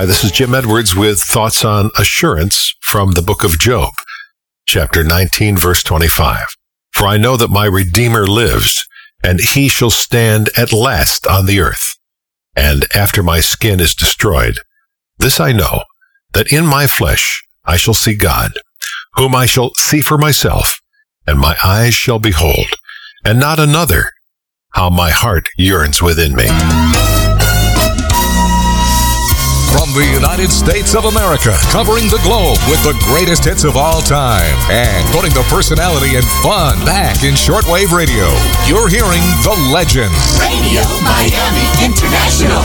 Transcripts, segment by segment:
Hi, this is Jim Edwards with thoughts on assurance from the book of Job, chapter 19, verse 25. For I know that my Redeemer lives, and he shall stand at last on the earth. And after my skin is destroyed, this I know, that in my flesh I shall see God, whom I shall see for myself, and my eyes shall behold, and not another, how my heart yearns within me. From the United States of America, covering the globe with the greatest hits of all time, and putting the personality and fun back in shortwave radio, you're hearing The Legends. Radio Miami International.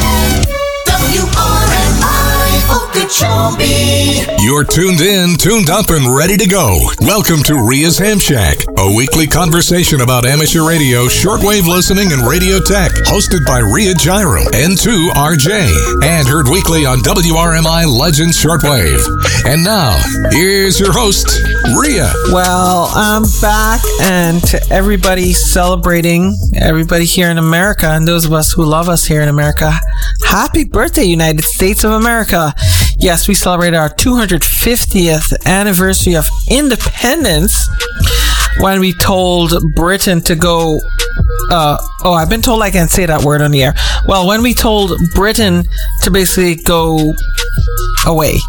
WRMI Okeechobee. You're tuned in, tuned up, and ready to go. Welcome to Ria's Ham Shack, a weekly conversation about amateur radio, shortwave listening, and radio tech, hosted by Ria Gyro, N2RJ, and heard weekly on WRMI Legends Shortwave. And now, here's your host, Ria. Well, I'm back, and to everybody celebrating, everybody here in America, and those of us who love us here in America, happy birthday, United States of America. Yes, we celebrated our 250th anniversary of independence when we told Britain to go... I've been told I can't say that word on the air. Well, when we told Britain to basically go away.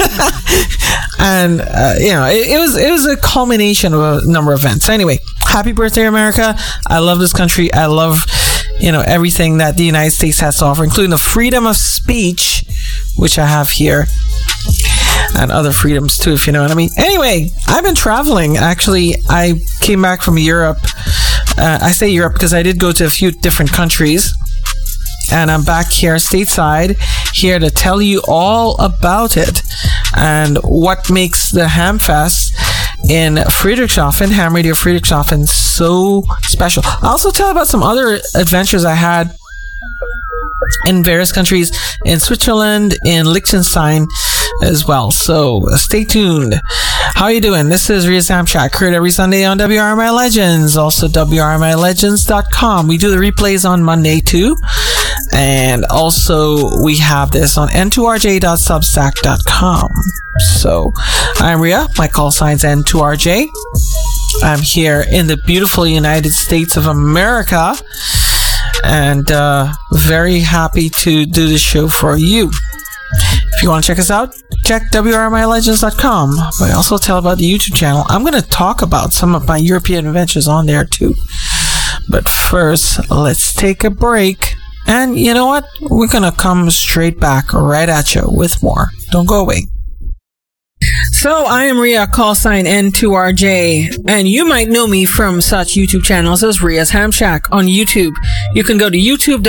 And, it was a culmination of a number of events. Anyway, happy birthday, America. I love this country. I love, everything that the United States has to offer, including the freedom of speech, which I have here, and other freedoms too, if you know what I mean. Anyway, I've been traveling. Actually, I came back from Europe. I say Europe because I did go to a few different countries, and I'm back here stateside, here to tell you all about it and what makes the Hamfest in Friedrichshafen, Ham Radio Friedrichshafen, so special. I'll also tell about some other adventures I had in various countries, in Switzerland, in Liechtenstein as well. So stay tuned. How are you doing? This is Ria's Ham Shack, heard every Sunday on WRMI Legends, also WRMILegends.com. We do the replays on Monday too. And also we have this on n2rj.substack.com. So I'm Ria. My call sign's N2RJ. I'm here in the beautiful United States of America, and very happy to do this show for you. If you want to check us out, check WRMILegends.com. But I also tell about the YouTube channel. I'm going to talk about some of my European adventures on there too. But first, let's take a break. And you know what? We're going to come straight back right at you with more. Don't go away. So I am Ria, call sign N2RJ, and you might know me from such YouTube channels as Ria's Ham Shack on YouTube. You can go to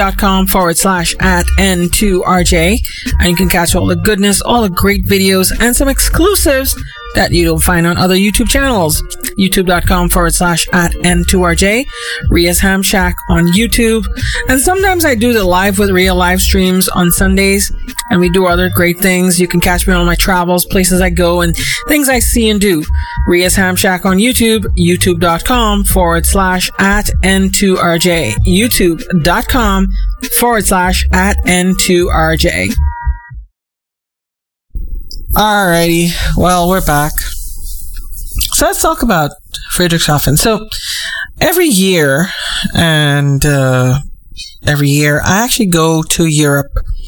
youtube.com/@N2RJ, and you can catch all the goodness, all the great videos, and some exclusives that you don't find on other YouTube channels. youtube.com/@N2RJ, Ria's Ham Shack on YouTube. And sometimes I do the Live with Ria live streams on Sundays, and we do other great things. You can catch me on my travels, places I go, and things I see and do. Ria's Ham Shack on YouTube, youtube.com/@N2RJ, youtube.com/@N2RJ. Alrighty, well, we're back. So let's talk about Friedrichshafen. So every year, I actually go to Europe.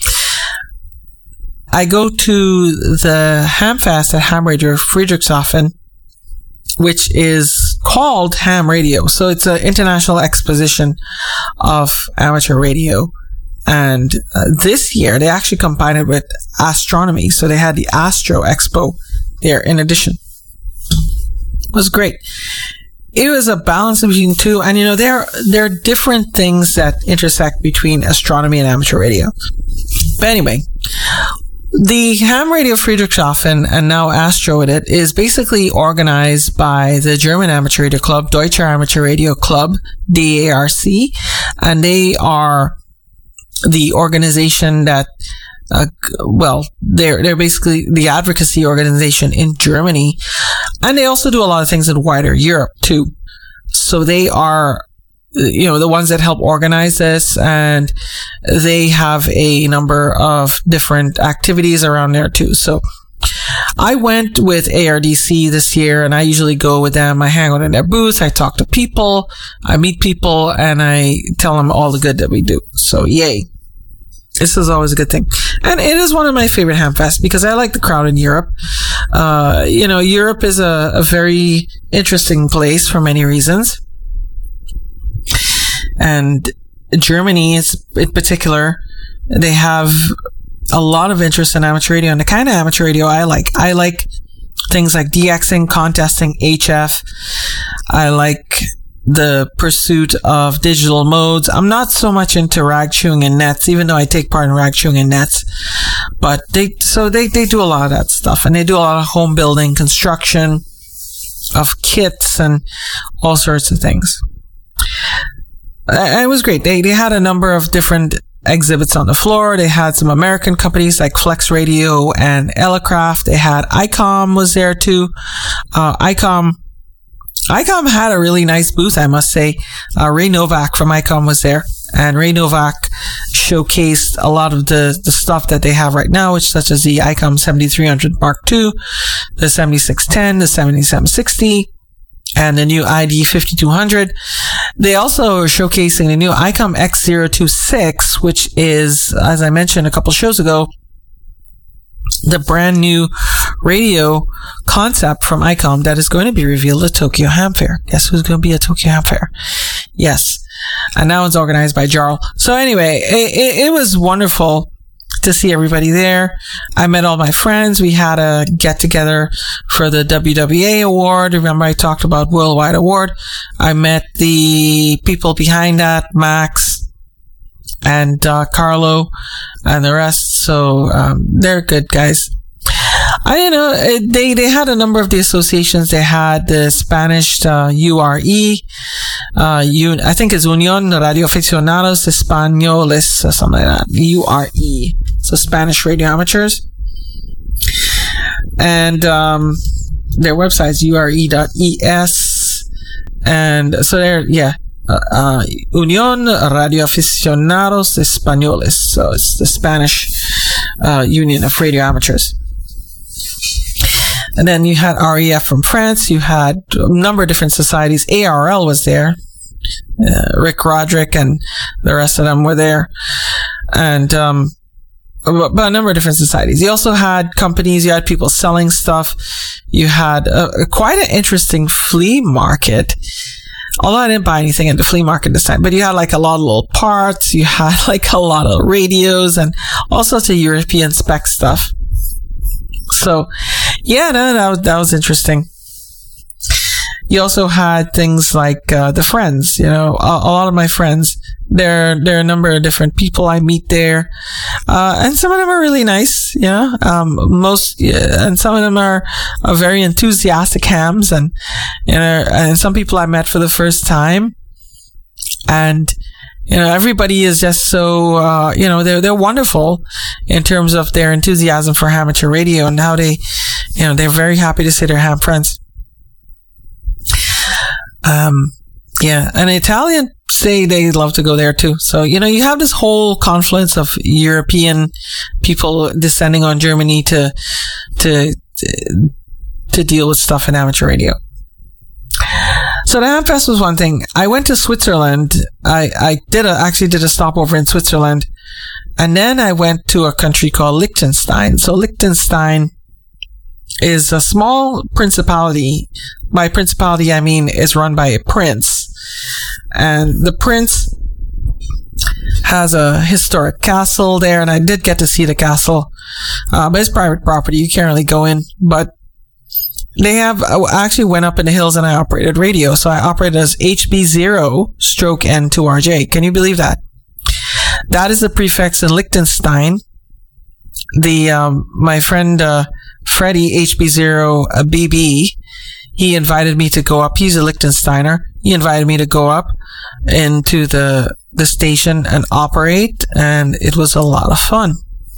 I go to the Hamfest at Ham Radio Friedrichshafen, which is called Ham Radio. So it's an international exposition of amateur radio. And this year, they actually combined it with astronomy. So they had the Astro Expo there in addition. It was great. It was a balance between two. And, there are different things that intersect between astronomy and amateur radio. But anyway, the Ham Radio Friedrichshafen, and now Astro with it, is basically organized by the German Amateur Radio Club, Deutscher Amateur Radio Club, DARC. And they are the organization that, they're basically the advocacy organization in Germany. And they also do a lot of things in wider Europe too. So they are, the ones that help organize this, and they have a number of different activities around there too. So I went with ARDC this year, and I usually go with them. I hang out in their booths, I talk to people, I meet people, and I tell them all the good that we do. So yay. This is always a good thing. And it is one of my favorite Hamfests because I like the crowd in Europe. Europe is a very interesting place for many reasons. And Germany is, in particular, they have a lot of interest in amateur radio, and the kind of amateur radio I like. I like things like DXing, contesting, HF. I like the pursuit of digital modes. I'm not so much into rag chewing and nets, even though I take part in rag chewing and nets. But they do a lot of that stuff, and they do a lot of home building, construction of kits, and all sorts of things. It was great. They had a number of different exhibits on the floor. They had some American companies like Flex Radio and Elecraft. They had ICOM was there too. ICOM had a really nice booth, I must say. Ray Novak from ICOM was there, and Ray Novak showcased a lot of the stuff that they have right now, which such as the ICOM 7300 Mark II, the 7610, the 7760, and the new ID 5200. They also are showcasing the new ICOM X026, which is, as I mentioned a couple shows ago, the brand new radio concept from ICOM that is going to be revealed at Tokyo Ham Fair. Guess who's going to be at Tokyo Ham Fair? Yes. And now it's organized by Jarl. So anyway, it was wonderful to see everybody there. I met all my friends. We had a get together for the WWA award. Remember I talked about Worldwide Award. I met the people behind that, Max and Carlo and the rest. So they're good guys. I don't know. They had a number of the associations. They had the Spanish URE. I think it's Unión Radio Aficionados Españoles or something like that. URE. So Spanish radio amateurs. And their website is ure.es. And so they're, Unión Radio Aficionados Españoles. So it's the Spanish Union of Radio Amateurs. And then you had REF from France. You had a number of different societies. ARL was there. Rick Roderick and the rest of them were there. And, but a number of different societies. You also had companies. You had people selling stuff. You had quite an interesting flea market. Although I didn't buy anything at the flea market this time, but you had like a lot of little parts. You had like a lot of radios and all sorts of European spec stuff. So, yeah, that was interesting. You also had things like the friends. You know, a lot of my friends. There are a number of different people I meet there, and some of them are really nice. You know, and some of them are very enthusiastic hams, and and some people I met for the first time, and. You know, everybody is just so, they're wonderful in terms of their enthusiasm for amateur radio and how they, they're very happy to say they're ham friends. And Italian say they love to go there too. So, you have this whole confluence of European people descending on Germany to deal with stuff in amateur radio. So the Hamfest was one thing. I went to Switzerland. I actually did a stopover in Switzerland. And then I went to a country called Liechtenstein. So Liechtenstein is a small principality. By principality, I mean is run by a prince. And the prince has a historic castle there. And I did get to see the castle. But it's private property. You can't really go in. But I actually went up in the hills and I operated radio. So I operated as HB0/N2RJ. Can you believe that? That is the prefix in Liechtenstein. My friend, Freddie, HB0BB, he invited me to go up. He's a Liechtensteiner. He invited me to go up into the station and operate. And it was a lot of fun.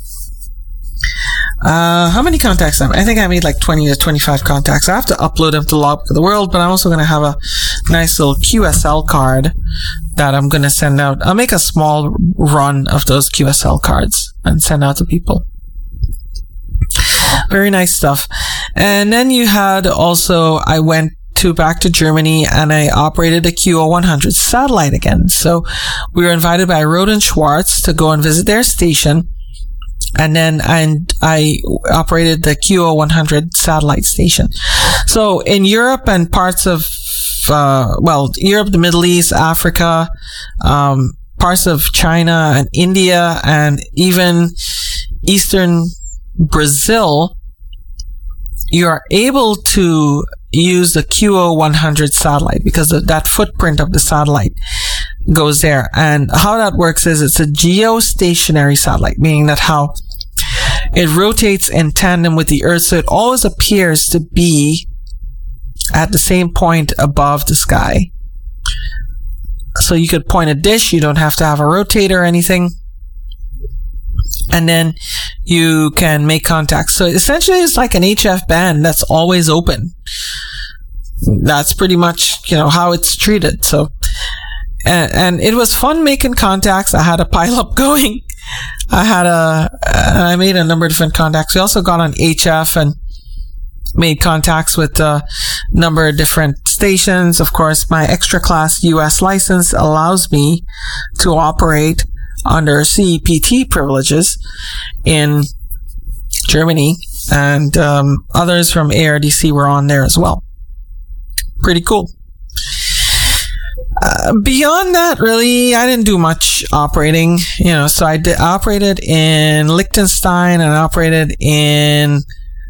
How many contacts? I think I made like 20 to 25 contacts. I have to upload them to Logbook of the World, but I'm also going to have a nice little QSL card that I'm going to send out. I'll make a small run of those QSL cards and send out to people. Very nice stuff. And then you had also, I went back to Germany and I operated a QO100 satellite again. So we were invited by Roden Schwartz to go and visit their station. And then I operated the QO100 satellite station. So in Europe and parts of, Europe, the Middle East, Africa, parts of China and India, and even Eastern Brazil, you are able to use the QO100 satellite because that footprint of the satellite goes there. And how that works is it's a geostationary satellite, meaning that how it rotates in tandem with the Earth, so it always appears to be at the same point above the sky. So you could point a dish, you don't have to have a rotator or anything, and then you can make contact. So essentially it's like an HF band that's always open. That's pretty much, how it's treated. So, and it was fun making contacts. I had a pileup going. I made a number of different contacts. We also got on HF and made contacts with a number of different stations. Of course, my extra class US license allows me to operate under CEPT privileges in Germany, and others from ARDC were on there as well. Pretty cool. Beyond that, really, I didn't do much operating, so I operated in Liechtenstein and operated in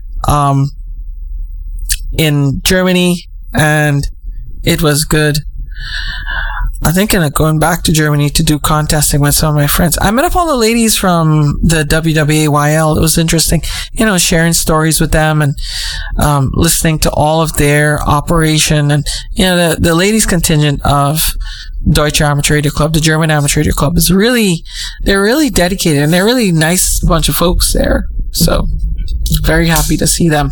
Germany, and it was good. I think I'm going back to Germany to do contesting with some of my friends. I met up all the ladies from the WWAYL. It was interesting, sharing stories with them and listening to all of their operation. And, the ladies contingent of Deutsche Amateur Radio Club, the German Amateur Radio Club, they're really dedicated, and they're really nice bunch of folks there. So, very happy to see them.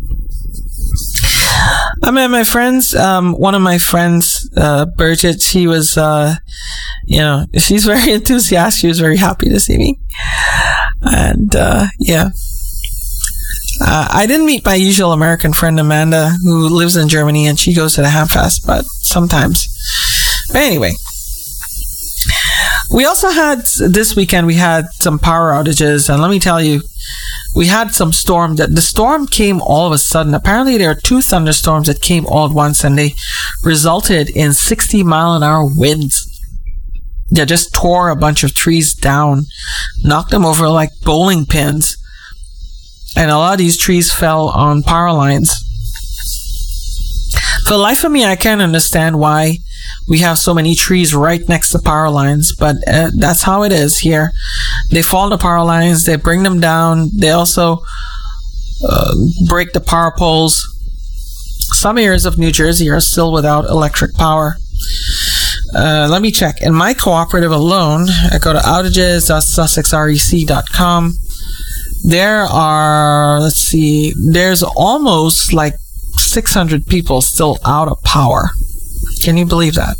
I met my friends. One of my friends, Bridget, she was, she's very enthusiastic. She was very happy to see me. And, I didn't meet my usual American friend, Amanda, who lives in Germany, and she goes to the Hamfest, but sometimes. But anyway. We also had, this weekend, we had some power outages, and let me tell you, we had some storm. The storm came all of a sudden. Apparently, there are 2 thunderstorms that came all at once, and they resulted in 60-mile-an-hour winds. They just tore a bunch of trees down, knocked them over like bowling pins, and a lot of these trees fell on power lines. For the life of me, I can't understand why we have so many trees right next to power lines, but that's how it is here. They fall to power lines, they bring them down, they also break the power poles. Some areas of New Jersey are still without electric power. Let me check. In my cooperative alone, I go to outages.sussexrec.com. There are, there's almost like 600 people still out of power. Can you believe that?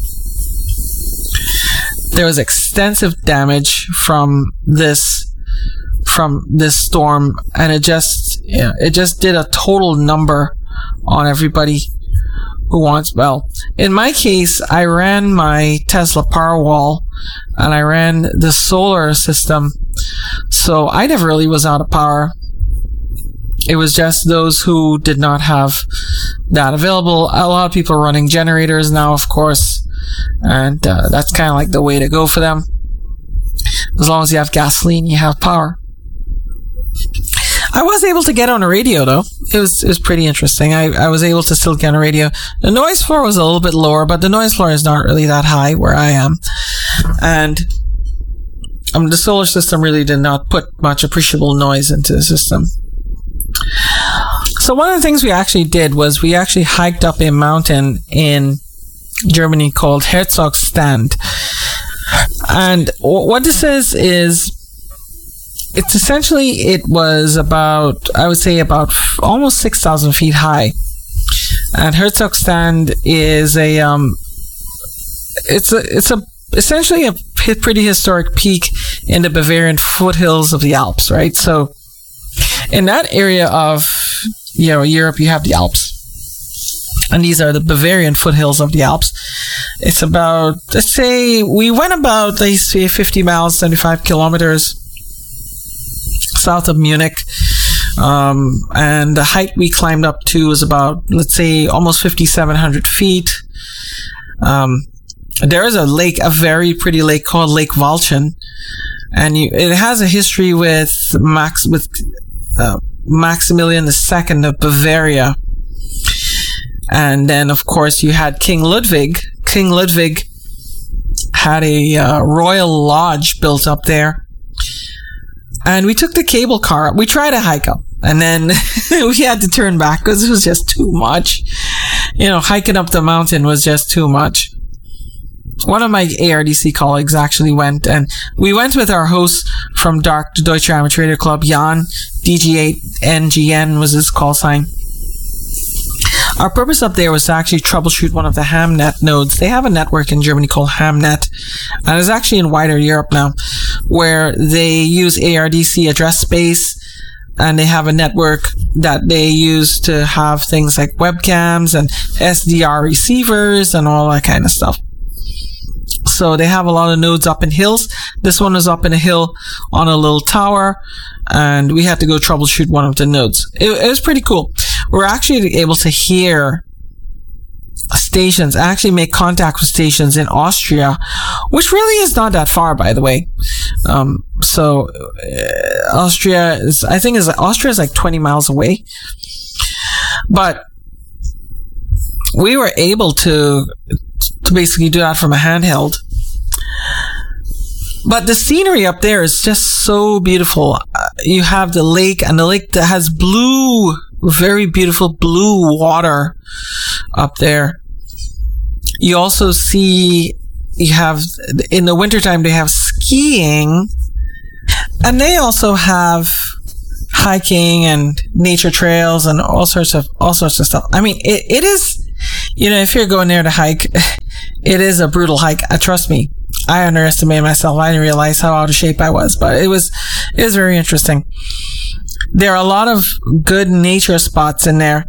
There was extensive damage from this storm, and it just did a total number on everybody who wants. Well, in my case, I ran my Tesla Powerwall and I ran the solar system, so I never really was out of power. It was just those who did not have that available. A lot of people are running generators now, of course, and that's kind of like the way to go for them. As long as you have gasoline, you have power. I was able to get on a radio, though. It was pretty interesting. I was able to still get on a radio. The noise floor was a little bit lower, but the noise floor is not really that high where I am. And the solar system really did not put much appreciable noise into the system. So one of the things we actually did was we actually hiked up a mountain in Germany called Herzogstand. And what this is it's essentially, it was about, I would say about almost 6,000 feet high. And Herzogstand is essentially a pretty historic peak in the Bavarian foothills of the Alps, right? So in that area of Europe, you have the Alps, and these are the Bavarian foothills of the Alps. It's about, let's say, we went about 50 miles, 75 kilometers south of Munich, and the height we climbed up to was about, let's say, almost 5,700 feet. There is a lake, a very pretty lake called Lake Walchen, and it has a history with Maximilian II of Bavaria. And then, of course, you had King Ludwig. King Ludwig had a royal lodge built up there. And we took the cable car up. We tried to hike up. And then we had to turn back because it was just too much. Hiking up the mountain was just too much. One of my ARDC colleagues actually went, and we went with our host from DARC, the Deutsche Amateur Radio Club, Jan. DG8NGN was his call sign. Our purpose up there was to actually troubleshoot one of the Hamnet nodes. They have a network in Germany called Hamnet, and it's actually in wider Europe now, where they use ARDC address space, and they have a network that they use to have things like webcams and SDR receivers and all that kind of stuff. So they have a lot of nodes up in hills. This one was up in a hill on a little tower, and we had to go troubleshoot one of the nodes. It was pretty cool. We're actually able to hear stations, actually make contact with stations in Austria, which really is not that far, by the way. Austria is like 20 miles away. But we were able to basically do that from a handheld. But the scenery up there is just so beautiful. You have the lake, and the lake that has very beautiful blue water up there. You also see, in the wintertime, they have skiing, and they also have hiking and nature trails and all sorts of stuff. I mean, it is, if you're going there to hike, it is a brutal hike. Trust me. I underestimated myself. I didn't realize how out of shape I was, but it was very interesting. There are a lot of good nature spots in there.